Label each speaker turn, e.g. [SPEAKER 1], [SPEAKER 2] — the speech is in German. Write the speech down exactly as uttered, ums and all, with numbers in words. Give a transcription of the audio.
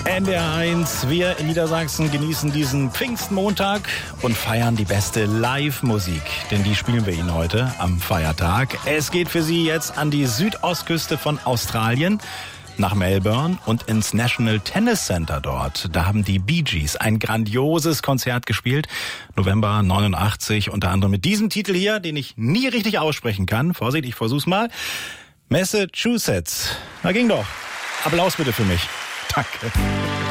[SPEAKER 1] N D R eins, wir in Niedersachsen genießen diesen Pfingstmontag und feiern die beste Live-Musik, denn die spielen wir Ihnen heute am Feiertag. Es geht für Sie jetzt an die Südostküste von Australien, nach Melbourne und ins National Tennis Center dort. Da haben die Bee Gees ein grandioses Konzert gespielt, November neunundachtzig, unter anderem mit diesem Titel hier, den ich nie richtig aussprechen kann. Vorsicht, ich versuch's mal. Massachusetts. Na ging doch. Applaus bitte für mich. Danke.